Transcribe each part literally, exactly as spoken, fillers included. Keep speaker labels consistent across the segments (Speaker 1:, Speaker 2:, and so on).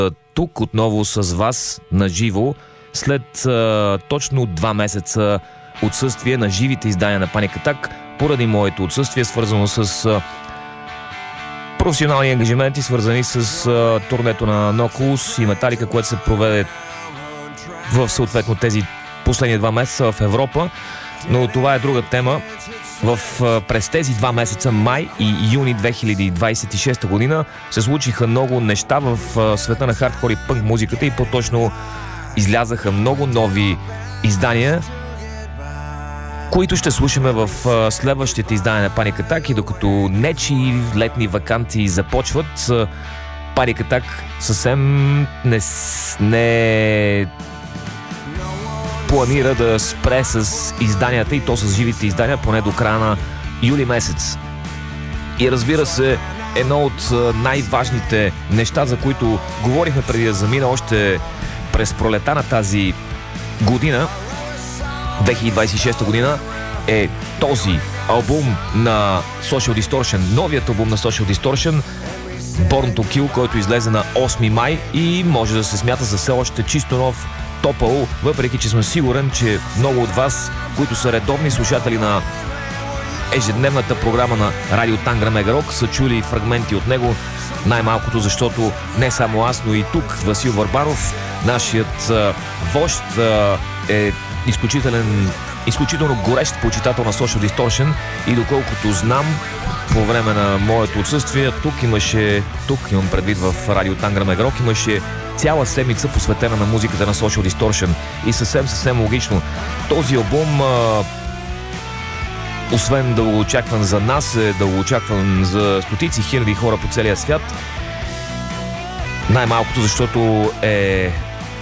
Speaker 1: тук отново с вас на живо след а, точно два месеца отсъствие на живите издания на Panic Attack, поради моето отсъствие, свързано с а, професионални ангажименти, свързани с а, турнето на Noclus и Metallica, което се проведе в съответно тези последни два месеца в Европа. Но това е друга тема. В, през тези два месеца, май и юни две хиляди двадесет и шеста година, се случиха много неща в света на хардкор и пънк музиката и по-точно излязаха много нови издания, които ще слушаме в следващите издания на Panic Attack. И докато нечии летни ваканции започват, Panic Attack съвсем не, не планира да спре с изданията, и то с живите издания, поне до края на юли месец. И разбира се, едно от най-важните неща, за които говорихме преди да замина още през пролета на тази година, две хиляди двадесет и шеста година, е този албум на Social Distortion, новият албум на Social Distortion, Born to Kill, който излезе на осми май и може да се смята за все още чисто нов топъл, въпреки че съм сигурен, че много от вас, които са редовни слушатели на ежедневната програма на Радио Тангра Мега Рок, са чули фрагменти от него, най-малкото защото не само аз, но и тук Васил Върбанов, нашият а, вожд, а, е изключителен, изключително горещ почитател на Social Distortion и доколкото знам, по време на моето отсъствие, тук имаше, тук имам предвид в Радио Тангра Мега Рок, имаше цяла седмица посветена на музиката на Social Distortion. И съвсем, съвсем логично. Този албум, а, освен дългоочакван за нас, е дългоочакван за стотици хиляди хора по целия свят. Най-малкото, защото е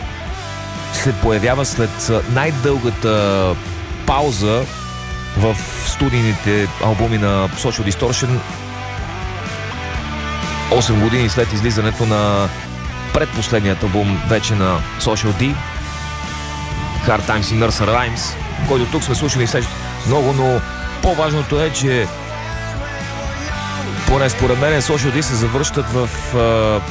Speaker 1: се появява след най-дългата пауза в студийните албуми на Social Distortion. осем години след излизането на предпоследният албум вече на Social D, Hard Times и Nursery Rhymes, който тук сме слушали много, но по-важното е, че поне според мен Social D се завръщат в uh,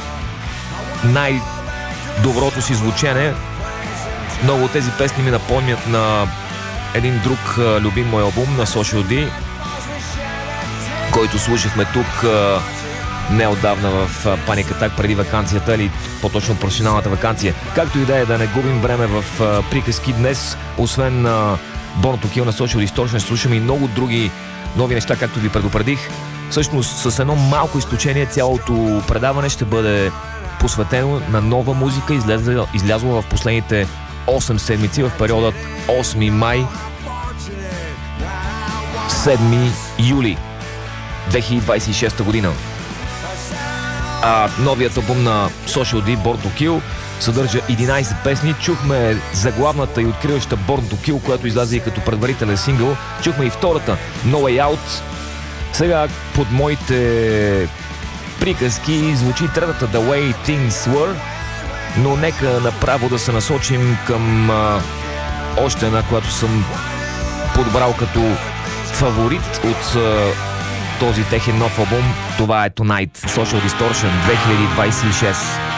Speaker 1: най-доброто си звучене. Много от тези песни ми напомнят на един друг uh, любим мой албум на Social D, който слушахме тук uh, неотдавна в Panic Attack преди ваканцията, или по-точно професионалната ваканция. Както и да е, да не губим време в uh, приказки днес, освен uh, Born to Kill на Social Distortion, ще слушаме и много други нови неща, както ви предупредих. Всъщност, с едно малко изключение, цялото предаване ще бъде посветено на нова музика, излязла, излязла в последните осем седмици, в периода осми май седми юли две хиляди двадесет и шеста година. А новият албум на Social D, Born to Kill, съдържа единадесет песни. Чухме заглавната и откриваща Born to Kill, която излезе и като предварителен сингъл. Чухме и втората No Way Out. Сега под моите приказки звучи третата The Way Things Were, но нека направо да се насочим към а, още една, която съм подбрал като фаворит от а, този техен нов албум. Това е Tonight, Social Distortion две хиляди двадесет и шеста.